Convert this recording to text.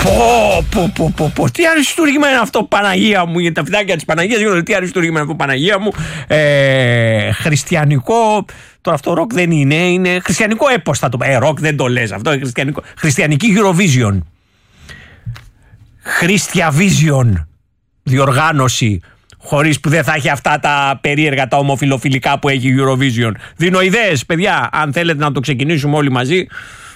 Τι αριστούργημα είναι αυτό, Παναγία μου, για τα φιδάκια της Παναγίας, τι αριστούργημα είναι αυτό, Παναγία μου. Χριστιανικό, τώρα αυτό ροκ δεν είναι χριστιανικό έπος θα το πω. Ροκ δεν το λες αυτό, χριστιανικό. Χριστιανική Eurovision. Christiavision διοργάνωση, χωρίς που δεν θα έχει αυτά τα περίεργα, τα ομοφιλοφιλικά που έχει η Eurovision. Δίνω ιδέες, παιδιά, αν θέλετε να το ξεκινήσουμε όλοι μαζί.